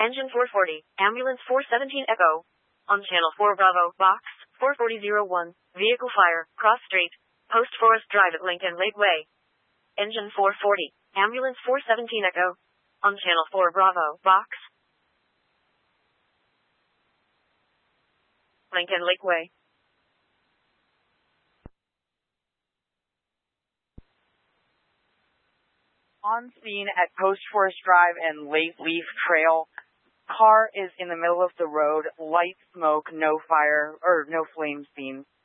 Engine 440, Ambulance 417 Echo. On Channel 4 Bravo, Box 44001, Vehicle Fire, Cross Street, Post Forest Drive at Lincoln Lake Way. Engine 440, Ambulance 417 Echo. On Channel 4 Bravo, Box Lincoln Lake Way. On scene at Post Forest Drive and Lake Leaf Trail. Car is in the middle of the road. Light smoke, no fire, or no flame seen.